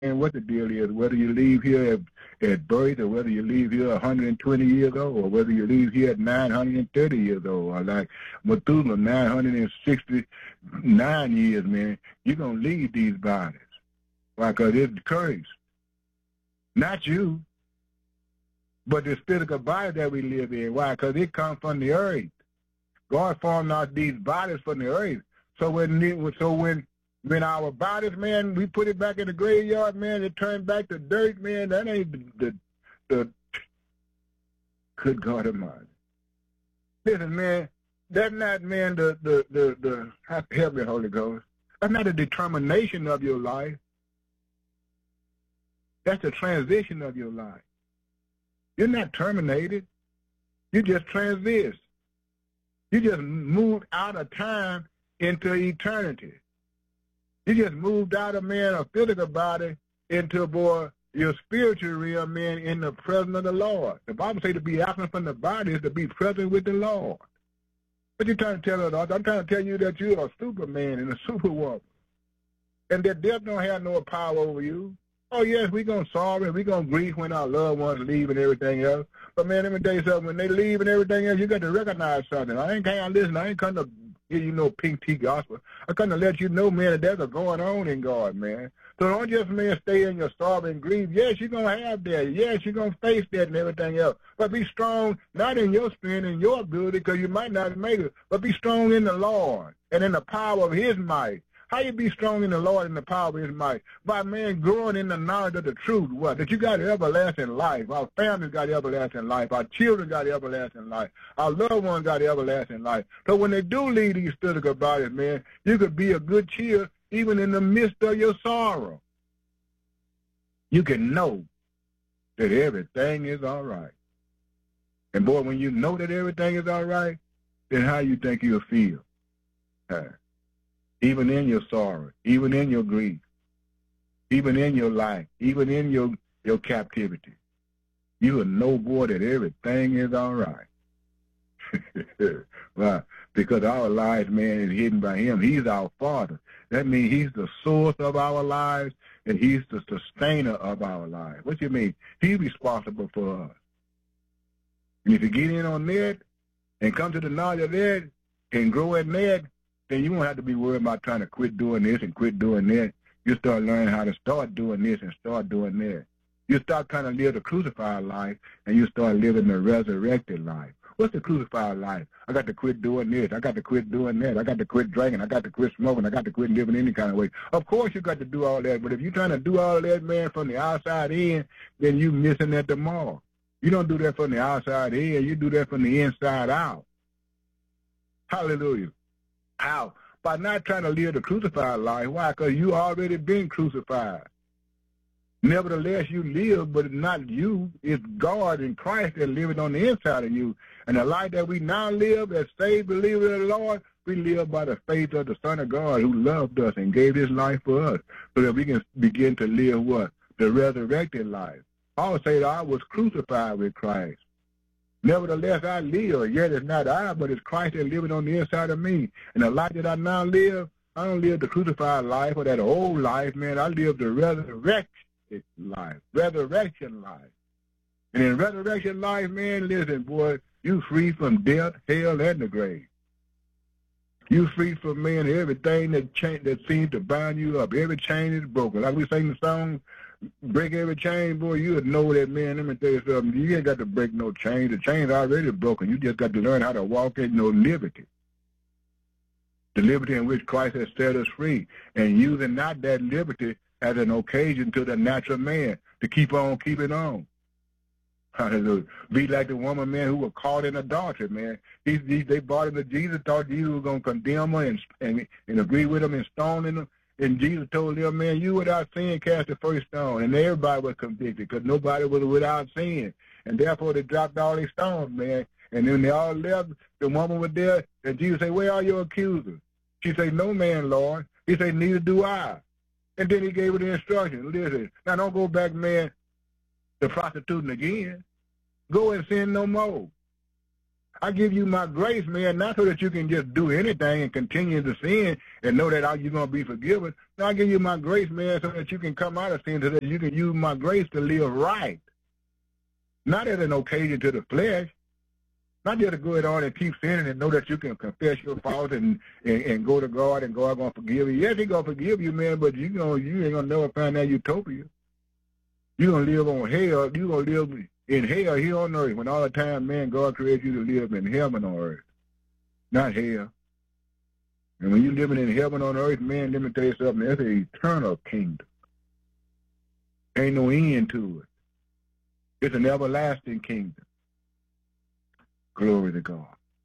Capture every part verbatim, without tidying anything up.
And what the deal is, whether you leave here at, at birth or whether you leave here one hundred twenty years old or whether you leave here at nine hundred thirty years old or like Methuselah, nine hundred sixty-nine years, man, you're going to leave these bodies. Why? Because it's cursed. Not you, but the physical body that we live in. Why? Because it comes from the earth. God formed out these bodies from the earth. So when, so when, When our bodies, man, we put it back in the graveyard, man, it turned back to dirt, man, that ain't the, the, the good God Almighty. Listen, man, that's not, man, the, the, the, the, help me, Holy Ghost. That's not a determination of your life. That's a transition of your life. You're not terminated. You just transit. You just moved out of time into eternity. You just moved out of, man, a physical body into, boy, your spiritual realm, man, in the presence of the Lord. The Bible says to be absent from the body is to be present with the Lord. What you trying to tell us? I'm trying to tell you that you're a superman and a superwoman, and that death don't have no power over you. Oh, yes, we're going to sorrow and we're going to grieve when our loved ones leave and everything else. But, man, let me tell you something. When they leave and everything else, you got to recognize something. I ain't can't listen. I ain't come to give you no pink tea gospel. I come to let you know, man, that there's a going on in God, man. So don't just, man, stay in your sorrow and grieve. Yes, you're going to have that. Yes, you're going to face that and everything else. But be strong, not in your strength and your ability, because you might not make it, but be strong in the Lord and in the power of his might. How you be strong in the Lord and the power of his might? By, man, growing in the knowledge of the truth. What? That you got everlasting life. Our families got everlasting life. Our children got everlasting life. Our loved ones got everlasting life. So when they do leave these physical bodies, man, you could be a good cheer even in the midst of your sorrow. You can know that everything is all right. And, boy, when you know that everything is all right, then how you think you'll feel? Uh, Even in your sorrow, even in your grief, even in your life, even in your, your captivity, you will know, boy, that everything is all right. Why? Because our lives, man, is hidden by him. He's our Father. That means he's the source of our lives, and he's the sustainer of our lives. What you mean? He's responsible for us. And if you get in on that and come to the knowledge of that and grow in that, then you won't have to be worried about trying to quit doing this and quit doing that. You start learning how to start doing this and start doing that. You start trying to live the crucified life, and you start living the resurrected life. What's the crucified life? I got to quit doing this. I got to quit doing that. I got to quit drinking. I got to quit smoking. I got to quit living any kind of way. Of course you got to do all that, but if you're trying to do all that, man, from the outside in, then you missing at the mark. You don't do that from the outside in. You do that from the inside out. Hallelujah. How? By not trying to live the crucified life. Why? Because you already been crucified. Nevertheless, you live, but not you. It's God and Christ that living on the inside of you. And the life that we now live as saved believers in the Lord, we live by the faith of the Son of God who loved us and gave his life for us so that we can begin to live what? The resurrected life. Paul said, I was crucified with Christ. Nevertheless, I live, yet it's not I, but it's Christ that living on the inside of me. And the life that I now live, I don't live the crucified life or that old life, man. I live the resurrection life, resurrection life. And in resurrection life, man, listen, boy, you free from death, hell, and the grave. You free from, man, everything that chain, that seems to bind you up. Every chain is broken. Like we sing the song, break every chain, boy, you would know that, man. Let me tell you something. You ain't got to break no chain. The chain's already broken. You just got to learn how to walk in no liberty. The liberty in which Christ has set us free. And using not that liberty as an occasion to the natural man to keep on keeping on. Hallelujah. Be like the woman, man, who was caught in adultery, man. He, he, they brought him to Jesus, thought Jesus was going to condemn her and, and, and agree with him and stone him. And Jesus told them, man, you without sin cast the first stone. And everybody was convicted because nobody was without sin. And therefore they dropped all these stones, man. And then they all left. The woman was there. And Jesus said, where are your accusers? She said, no man, Lord. He said, neither do I. And then he gave her the instruction. Listen, now don't go back, man, to prostituting again. Go and sin no more. I give you my grace, man, not so that you can just do anything and continue to sin and know that you're going to be forgiven. No, I give you my grace, man, so that you can come out of sin, so that you can use my grace to live right. Not as an occasion to the flesh. Not just to go on and keep sinning and know that you can confess your faults and, and, and go to God and God going to forgive you. Yes, He's going to forgive you, man, but you know, you ain't going to never find that utopia. You're going to live on hell. You're going to live in hell here on earth when all the time, man, God created you to live in heaven on earth, not hell. And when you're living in heaven on earth, man, let me tell you something, that's an eternal kingdom. Ain't no end to it. It's an everlasting kingdom. Glory to God.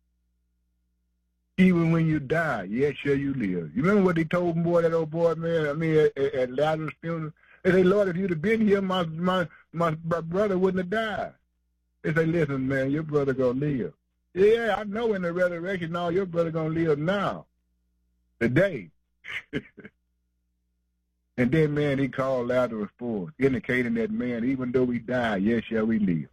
Even when you die, yet shall you live. You remember what he told him, boy, that old boy, man, I mean, at, at Lazarus' funeral? They say, Lord, if you'd have been here, my, my, my, my brother wouldn't have died. They say, listen, man, your brother going to live. Yeah, I know in the resurrection, no, your brother going to live now, today. And then, man, he called Lazarus forth, indicating that, man, even though we die, yet shall we live.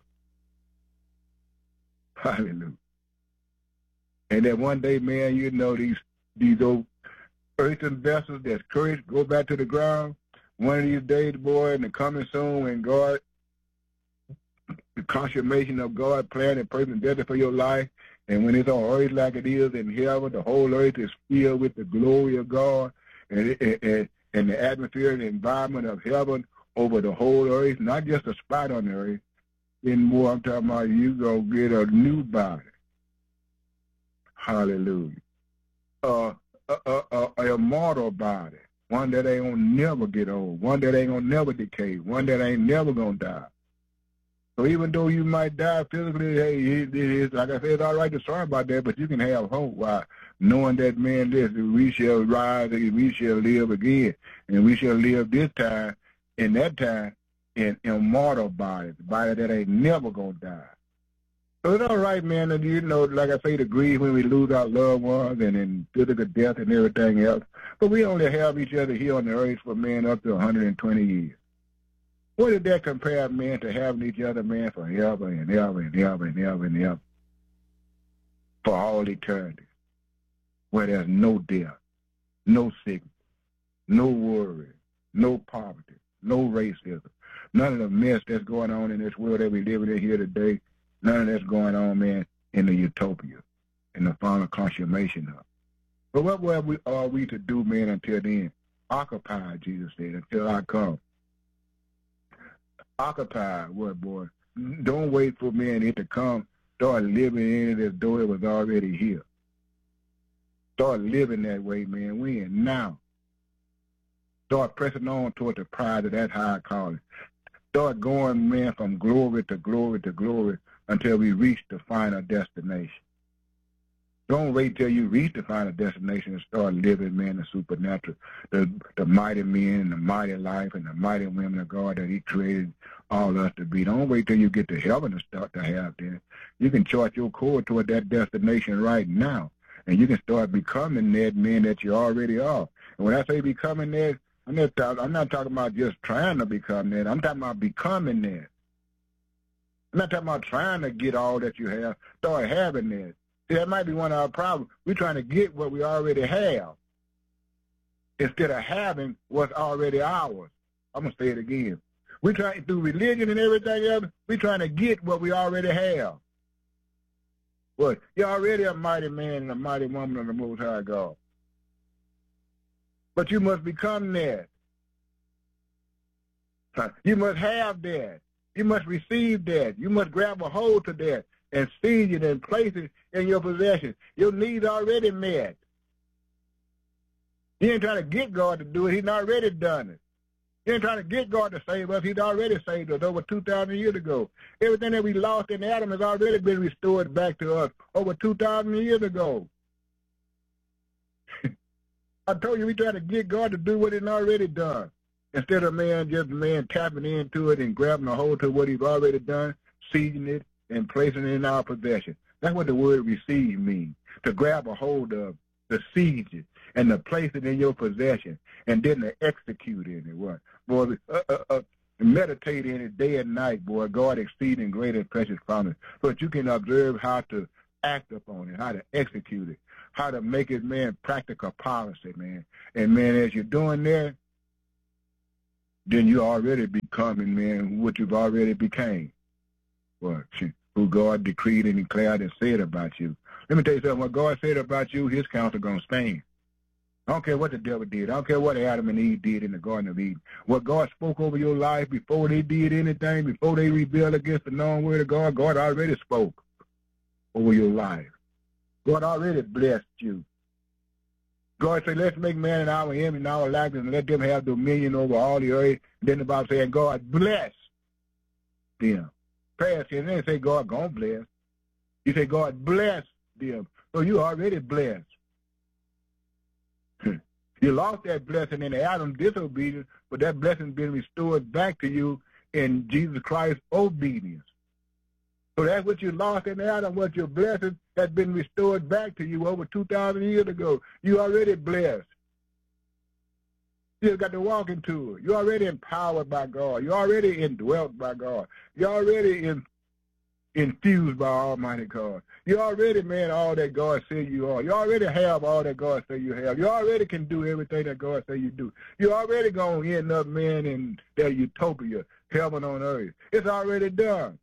Hallelujah. And that one day, man, you know, these these old earthen vessels that's cursed go back to the ground. One of these days, boy, and the coming soon, when God, the consummation of God's plan and purpose and destiny for your life, and when it's on earth like it is in heaven, the whole earth is filled with the glory of God, and, and, and the atmosphere and the environment of heaven over the whole earth, not just a spot on the earth. Anymore, I'm talking about you going to get a new body. Hallelujah. Uh, a, a, a, a immortal body. One that ain't going to never get old. One that ain't going to never decay. One that ain't never going to die. So even though you might die physically, hey, it, it is, like I said, it's all right to sorry about that, but you can have hope. Why? Knowing that, man, this, we shall rise and we shall live again. And we shall live this time, in that time, in immortal bodies, body that ain't never going to die. So it's all right, man, and you know, like I say, to grieve when we lose our loved ones and in physical death and everything else. But we only have each other here on the earth for, man, up to one hundred twenty years. What did that compare, man, to having each other, man, forever and ever and ever and ever and ever? For all eternity. Where there's no death, no sickness, no worry, no poverty, no racism. None of the mess that's going on in this world that we live in here today, none of that's going on, man, in the utopia, in the final consummation of. But what were we, are we to do, man, until then? Occupy, Jesus said, until I come. Occupy, what, boy? Don't wait for, man, it to come. Start living in it as though it was already here. Start living that way, man. We in now. Start pressing on toward the prize of that high calling. Start going, man, from glory to glory to glory until we reach the final destination. Don't wait till you reach the final destination and start living, man, the supernatural, the the mighty men and the mighty life and the mighty women of God that He created all of us to be. Don't wait till you get to heaven to start to have that. You can chart your course toward that destination right now, and you can start becoming that man that you already are. And when I say becoming that, I'm not, talk, I'm not talking about just trying to become that. I'm talking about becoming that. I'm not talking about trying to get all that you have. Start having that. See, that might be one of our problems. We're trying to get what we already have instead of having what's already ours. I'm going to say it again. We're trying, through religion and everything else, we're trying to get what we already have. Well, you're already a mighty man and a mighty woman of the Most High God. But you must become that. You must have that. You must receive that. You must grab a hold to that and seize it and place it in your possession. Your needs already met. You ain't trying to get God to do it. He's already done it. You ain't trying to get God to save us. He's already saved us over two thousand years ago. Everything that we lost in Adam has already been restored back to us over two thousand years ago. I told you we try to get God to do what He's already done. Instead of man just man tapping into it and grabbing a hold to what He's already done, seizing it and placing it in our possession. That's what the word receive means. To grab a hold of, to seize it, and to place it in your possession, and then to execute in it. What? Boy, uh, uh, uh, meditate in it day and night, boy, God exceeding great and precious promise. So that you can observe how to act upon it, how to execute it, how to make it, man, practical policy, man. And, man, as you're doing that, then you already becoming, man, what you've already became. What? Who God decreed and declared and said about you. Let me tell you something. What God said about you, his counsel going to stand. I don't care what the devil did. I don't care what Adam and Eve did in the Garden of Eden. What God spoke over your life before they did anything, before they rebelled against the known word of God, God already spoke over your life. God already blessed you. God said, let's make man in our image and our likeness and let them have dominion over all the earth. And then the Bible said, God bless them. Past tense, they say God gonna bless. He said, God bless them. So you already blessed. You lost that blessing in Adam's disobedience, but that blessing has been restored back to you in Jesus Christ's obedience. So that's what you lost in Adam, what your blessing has been restored back to you over two thousand years ago. You already blessed. You just got to walk into it. You're already empowered by God. You're already indwelt by God. You're already in, infused by Almighty God. You already, man, all that God said you are. You already have all that God said you have. You already can do everything that God said you do. You're already going to end up, man, in that utopia, heaven on earth. It's already done.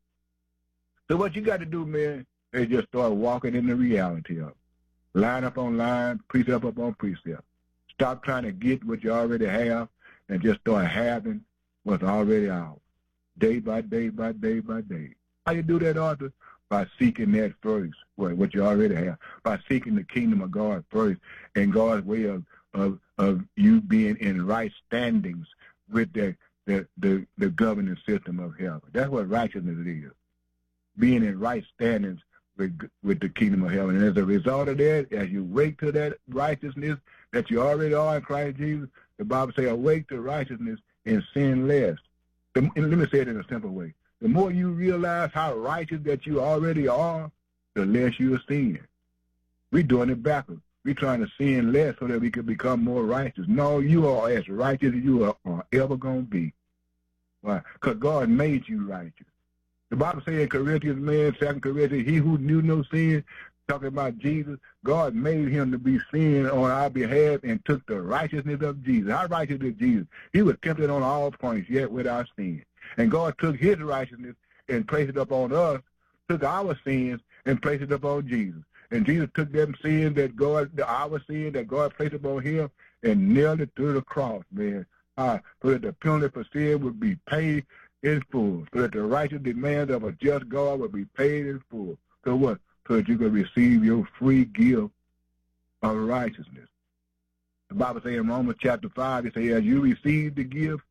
So what you got to do, man, is just start walking in the reality of it. Line up on line, precept up on precept. Stop trying to get what you already have and just start having what's already ours. Day by day by day by day. How you do that, Arthur? By seeking that first, what you already have. By seeking the kingdom of God first and God's way of, of, of you being in right standings with the, the, the, the governing system of heaven. That's what righteousness is. Being in right standings with, with the kingdom of heaven. And as a result of that, as you wake to that righteousness that you already are in Christ Jesus, the Bible says, awake to righteousness and sin less. And let me say it in a simple way. The more you realize how righteous that you already are, the less you are sinning. We're doing it backwards. We're trying to sin less so that we can become more righteous. No, you are as righteous as you are, are ever going to be. Why? Because God made you righteous. The Bible says in Corinthians, man, Second Corinthians, he who knew no sin, talking about Jesus, God made him to be sin on our behalf and took the righteousness of Jesus. How righteous is Jesus? He was tempted on all points, yet without sin. And God took his righteousness and placed it upon us, took our sins and placed it upon Jesus. And Jesus took them sins that God, our sin that God placed upon him and nailed it to the cross, man. Uh, so that the penalty for sin would be paid in full. So that the righteous demands of a just God would be paid in full. So what? So that you could receive your free gift of righteousness. The Bible says in Romans chapter five, it says, as you receive the gift,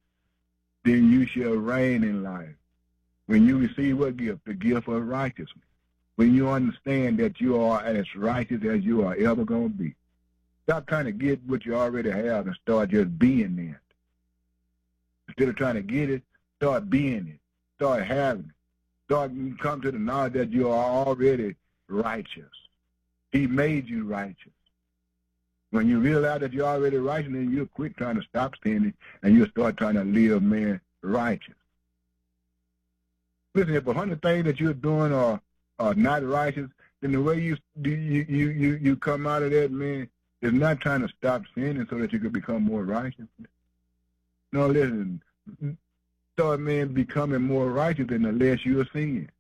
then you shall reign in life. When you receive what gift? The gift of righteousness. When you understand that you are as righteous as you are ever going to be. Stop trying to get what you already have and start just being that. Instead of trying to get it, start being it. Start having it. Start come to the knowledge that you are already righteous. He made you righteous. When you realize that you're already righteous, then you'll quit trying to stop sinning, and you'll start trying to live, man, righteous. Listen, if a hundred things that you're doing are, are not righteous, then the way you, you you you you come out of that, man, is not trying to stop sinning so that you can become more righteous. No, listen, start, man, becoming more righteous than the less you're sinning.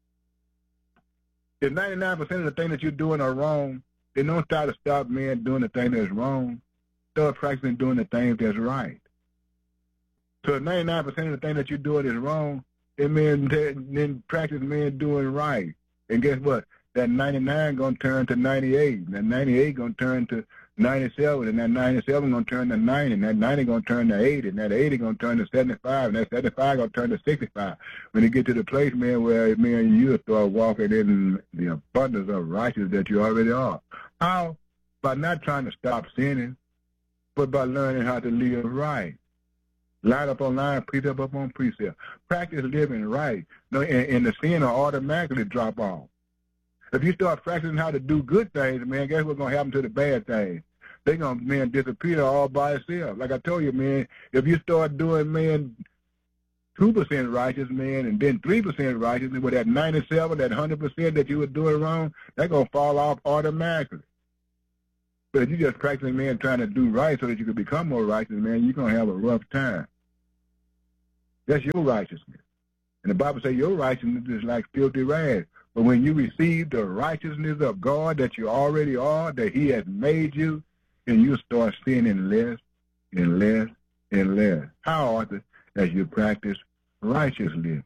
If ninety-nine percent of the things that you're doing are wrong, then don't try to stop, man, doing the thing that's wrong. Start practicing doing the things that's right. So if ninety-nine percent of the thing that you're doing is wrong, then, man, then practice, man, doing right. And guess what? That ninety-nine going to turn to ninety-eight. That ninety-eight going to turn to ninety-seven. And that ninety-seven going to turn to ninety. And that ninety going to turn to eighty. And that eighty going to turn to seventy-five. And that seventy-five going to turn to sixty-five. When you get to the place, man, where, man, you start walking in the abundance of righteousness that you already are. How? By not trying to stop sinning, but by learning how to live right. Line up on line, precept up on precept. Practice living right. No, and, and the sin will automatically drop off. If you start practicing how to do good things, man, guess what's going to happen to the bad things? They're going to, man, disappear all by itself. Like I told you, man, if you start doing, man, two percent righteous man and then three percent righteous, and with that ninety-seven, that one hundred percent that you were doing wrong, that's going to fall off automatically. But if you just practicing, man, trying to do right so that you can become more righteous, man, you're going to have a rough time. That's your righteousness. And the Bible says your righteousness is like filthy rags. But when you receive the righteousness of God that you already are, that he has made you, then you start sinning less and less and less. How often as you practice righteously?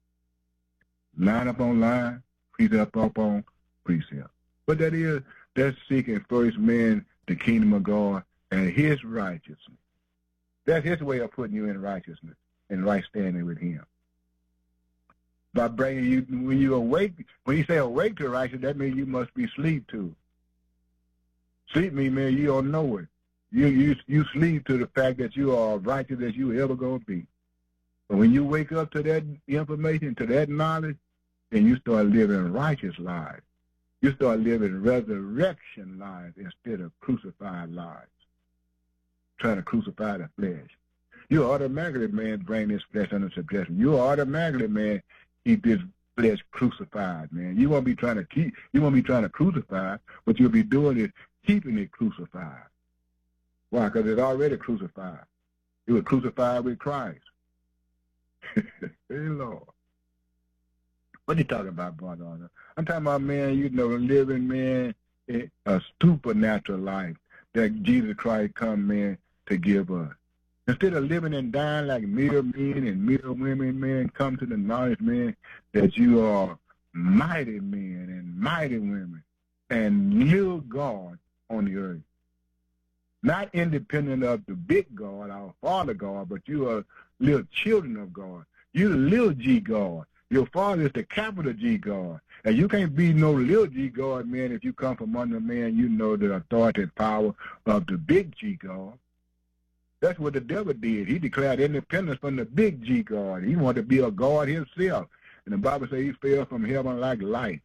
Line upon line, precept upon precept. But that is, that's seeking first, man, the kingdom of God and his righteousness. That's his way of putting you in righteousness and right standing with him. By bringing you, when you awake, when you say awake to righteousness, that means you must be asleep to. Sleep means, man, you don't know it. You, you, you sleep to the fact that you are righteous as you ever going to be. But when you wake up to that information, to that knowledge, then you start living righteous lives. You start living resurrection lives instead of crucified lives. Trying to crucify the flesh. You automatically, man, bring this flesh under subjection. You automatically, man, keep this flesh crucified, man. You won't be trying to keep, you won't be trying to crucify. What you'll be doing is keeping it crucified. Why? Because it's already crucified. It was crucified with Christ. Hey, Lord. What are you talking about, brother? I'm talking about, man, you know, living, man, a supernatural life that Jesus Christ come, man, to give us. Instead of living and dying like mere men and mere women, man, come to the knowledge, man, that you are mighty men and mighty women and little God on the earth. Not independent of the big God, our Father God, but you are little children of God. You're the little G God. Your Father is the capital G God. And you can't be no little G God, man, if you come from under man, you know the authority and power of the big G God. That's what the devil did. He declared independence from the big G God. He wanted to be a God himself. And the Bible says he fell from heaven like light.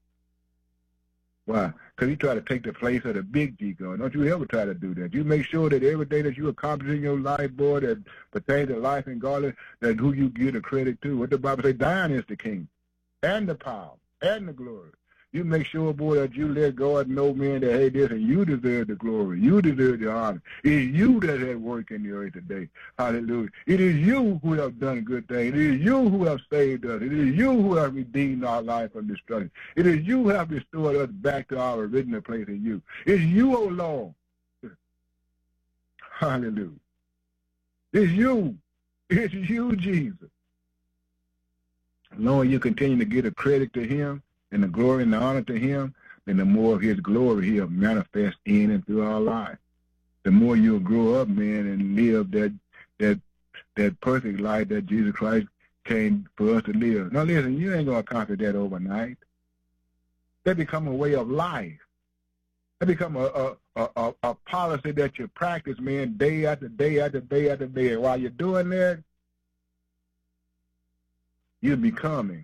Why? Because he tried to take the place of the big G God. Don't you ever try to do that. You make sure that every day that you accomplish in your life, boy, that pertains to life and godliness, that who you give the credit to. What the Bible says, thine is the kingdom and the power and the glory. You make sure, boy, that you let God know, man, that, hey, this, and you deserve the glory. You deserve the honor. It is you that has work in the earth today. Hallelujah. It is you who have done good things. It is you who have saved us. It is you who have redeemed our life from destruction. It is you who have restored us back to our original place in you. It's you, O Lord. Hallelujah. It's you. It's you, Jesus. Lord, you continue to give the credit to him, and the glory and the honor to him, then the more of his glory he'll manifest in and through our life. The more you'll grow up, man, and live that that that perfect life that Jesus Christ came for us to live. Now listen, you ain't going to accomplish that overnight. That become a way of life. That become a, a, a, a policy that you practice, man, day after day after day after day. And while you're doing that, you're becoming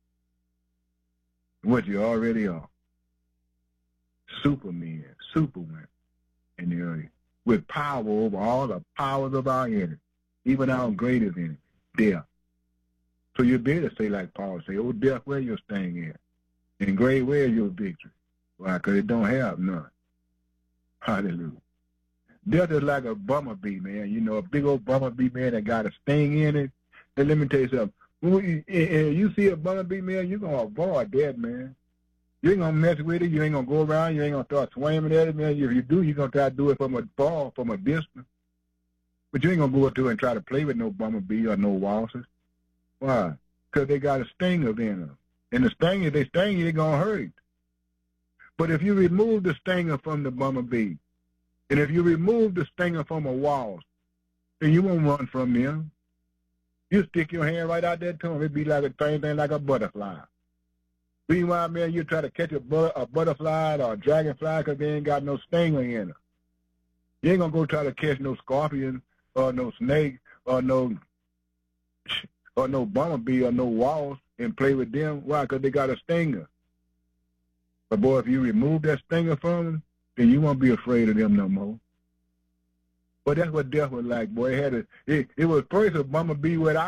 what you already are. Supermen, superwomen in the earth, with power over all the powers of our enemy, even our greatest enemy, death. So you better say like Paul say, oh, death, where your sting at? And grave, where your victory? Why? Because it don't have none. Hallelujah. Death is like a bumblebee, man. You know, a big old bumblebee, man, that got a sting in it. And let me tell you something. When you see a bumblebee, man, you're going to avoid that, man. You ain't going to mess with it. You ain't going to go around. You ain't going to start swimming at it, man. If you do, you're going to try to do it from a far, from a distance. But you ain't going to go up to it and try to play with no bumblebee or no walrus. Why? Because they got a stinger in them. And the stinger, if they sting you, they're going to hurt. But if you remove the stinger from the bumblebee, and if you remove the stinger from a walrus, then you won't run from them. You stick your hand right out there to them. It'd be like a same thing like a butterfly. Meanwhile, man, you try to catch a, but a butterfly or a dragonfly because they ain't got no stinger in them. You ain't going to go try to catch no scorpion or no snake or no or no bumblebee or no walrus and play with them. Why? Because they got a stinger. But, boy, if you remove that stinger from them, then you won't be afraid of them no more. But that's what death was like, boy. It had a, it, it was first a bumblebee without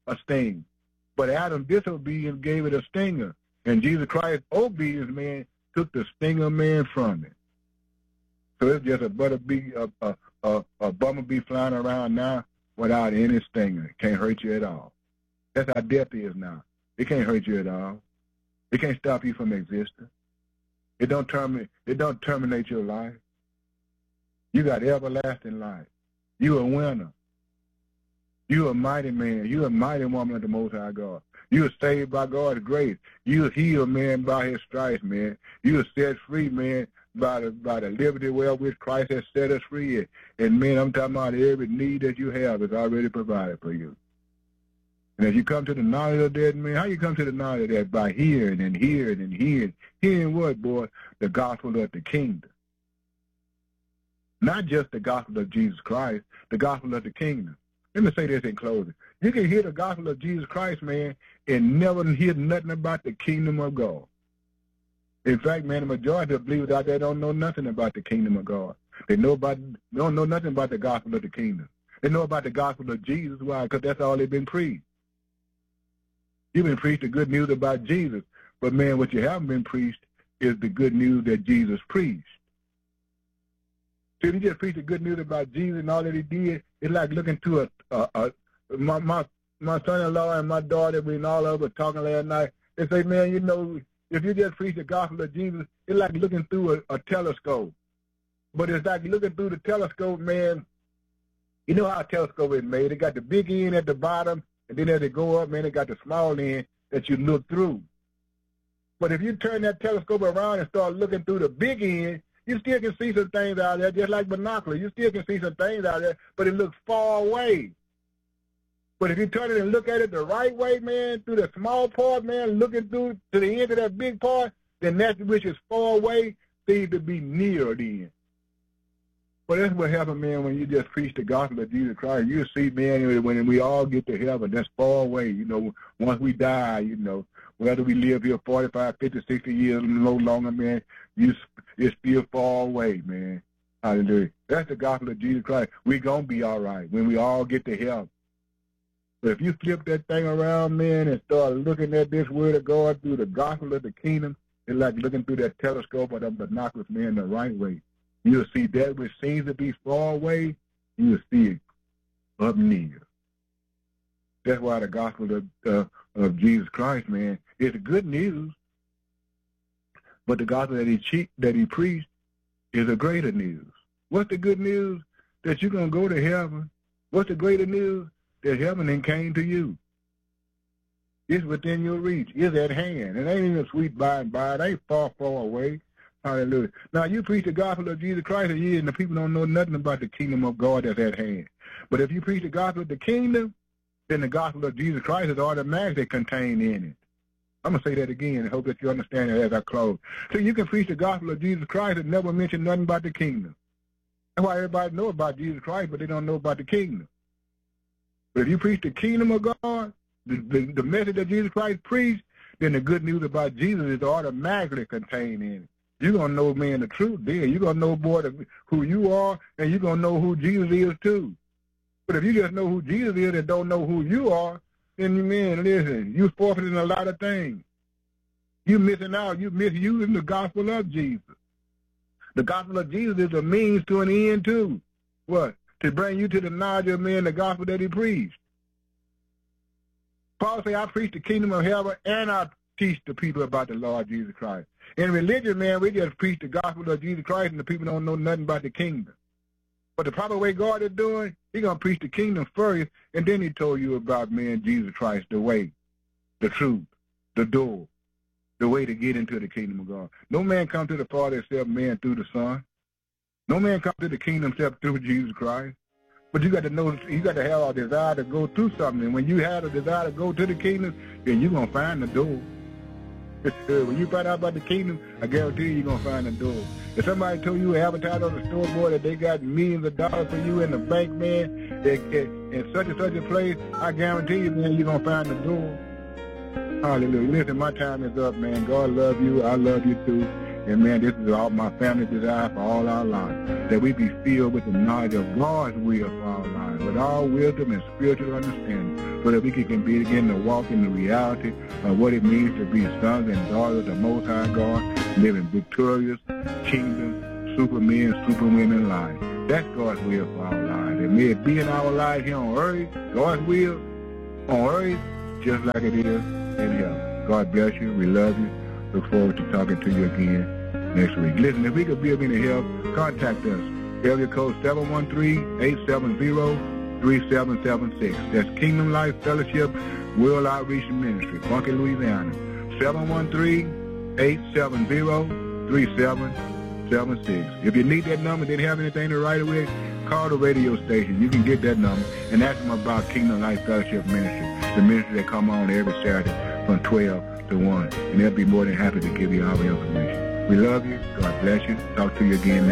a sting. But Adam's disobedience gave it a stinger. And Jesus Christ's obedience, man, took the stinger, man, from it. So it's just a butterbee, a, a, a, a bumblebee flying around now without any stinger. It can't hurt you at all. That's how death is now. It can't hurt you at all. It can't stop you from existing. It don't terminate, it don't terminate your life. You got everlasting life. You a winner. You a mighty man. You a mighty woman of the Most High God. You are saved by God's grace. You are healed, man, by his stripes, man. You are set free, man, by the by the liberty wherewith Christ has set us free. And, man, I'm talking about every need that you have is already provided for you. And as you come to the knowledge of that, man, how you come to the knowledge of that? By hearing and hearing and hearing. Hearing what, boy? The gospel of the kingdom. Not just the gospel of Jesus Christ, the gospel of the kingdom. Let me say this in closing. You can hear the gospel of Jesus Christ, man, and never hear nothing about the kingdom of God. In fact, man, the majority of believers out there don't know nothing about the kingdom of God. They know about, they don't know nothing about the gospel of the kingdom. They know about the gospel of Jesus. Why? Because that's all they've been preached. You've been preached the good news about Jesus. But, man, what you haven't been preached is the good news that Jesus preached. See, if you just preach the good news about Jesus and all that he did, it's like looking to a, a, a my, my, my son-in-law and my daughter, we and all of us talking last night, they say, man, you know, if you just preach the gospel of Jesus, it's like looking through a, a telescope. But it's like looking through the telescope, man. You know how a telescope is made. It got the big end at the bottom, and then as they go up, man, it got the small end that you look through. But if you turn that telescope around and start looking through the big end, you still can see some things out there, just like binoculars. You still can see some things out there, but it looks far away. But if you turn it and look at it the right way, man, through the small part, man, looking through to the end of that big part, then that which is far away seems to be near then. But that's what happens, man, when you just preach the gospel of Jesus Christ. You see, man, when we all get to heaven, that's far away. You know, once we die, you know, whether we live here forty-five, fifty, sixty years, no longer, man, you, it's still far away, man. Hallelujah. That's the gospel of Jesus Christ. We're going to be all right when we all get to heaven. But if you flip that thing around, man, and start looking at this word of God through the gospel of the kingdom, it's like looking through that telescope or the binoculars, man, the right way. You'll see that which seems to be far away, you'll see it up near. That's why the gospel of, uh, of Jesus Christ, man, is the good news. But the gospel that he that he preached is a greater news. What's the good news? That you're going to go to heaven. What's the greater news? That heaven then came to you. It's within your reach. It's at hand. It ain't even sweet by and by. It ain't far, far away. Hallelujah. Now, you preach the gospel of Jesus Christ, and, you, and the people don't know nothing about the kingdom of God that's at hand. But if you preach the gospel of the kingdom, then the gospel of Jesus Christ is automatically contained in it. I'm going to say that again and hope that you understand it as I close. So you can preach the gospel of Jesus Christ and never mention nothing about the kingdom. That's why everybody knows about Jesus Christ, but they don't know about the kingdom. But if you preach the kingdom of God, the, the, the message that Jesus Christ preached, then the good news about Jesus is automatically contained in it. You're going to know, man, the truth then. You're going to know, boy, the, who you are, and you're going to know who Jesus is, too. But if you just know who Jesus is and don't know who you are, then, man, listen, you're forfeiting a lot of things. You're missing out. You're misusing the gospel of Jesus. The gospel of Jesus is a means to an end, too. What? To bring you to the knowledge of man, the gospel that he preached. Paul said, I preach the kingdom of heaven, and I teach the people about the Lord Jesus Christ. In religion, man, we just preach the gospel of Jesus Christ, and the people don't know nothing about the kingdom. But the proper way God is doing, he's going to preach the kingdom first, and then he told you about, man, Jesus Christ, the way, the truth, the door, the way to get into the kingdom of God. No man come to the Father except man through the Son. No man come to the kingdom except through Jesus Christ. But you got to know, you got to have a desire to go through something. And when you have a desire to go to the kingdom, then you're going to find the door. When you find out about the kingdom, I guarantee you you're going to find the door. If somebody told you advertise on the scoreboard that they got millions of dollars for you in the bank, man, in such and such a place, I guarantee you, man, you're going to find the door. Hallelujah. Listen, my time is up, man. God love you. I love you, too. And, man, this is all my family desire for all our lives, that we be filled with the knowledge of God's will for our lives, with all wisdom and spiritual understanding, so that we can begin to walk in the reality of what it means to be sons and daughters of the Most High God, living victorious, kingdom, supermen, superwomen lives. That's God's will for our lives. And may it be in our lives here on earth, God's will on earth, just like it is in heaven. God bless you. We love you. Look forward to talking to you again next week. Listen, if we could be of any help, contact us. Area code seven one three, eight seven zero, three seven seven six. That's Kingdom Life Fellowship World Outreach Ministry, Bunkie, Louisiana. seven one three, eight seven zero, three seven seven six. If you need that number, didn't have anything to write it with, call the radio station. You can get that number and ask them about Kingdom Life Fellowship Ministry, the ministry that come on every Saturday from twelve to one. And they'll be more than happy to give you all the information. We love you. God bless you. Talk to you again next